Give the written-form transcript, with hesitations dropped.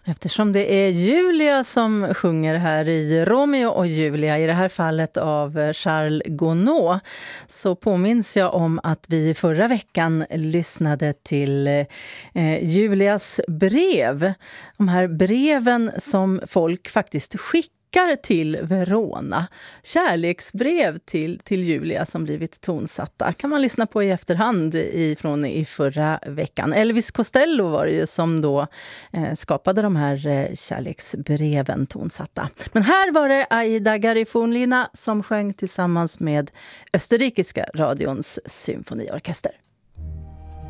Eftersom det är Julia som sjunger här i Romeo och Julia, i det här fallet av Charles Gounod, så påminns jag om att vi förra veckan lyssnade till Julias brev. De här breven som folk faktiskt skickar till Verona. Kärleksbrev till Julia som blivit tonsatta. Kan man lyssna på i efterhand från i förra veckan. Elvis Costello var det ju som då skapade de här kärleksbreven tonsatta. Men här var det Aida Garifonlina som sjöng tillsammans med österrikiska radions symfoniorkester.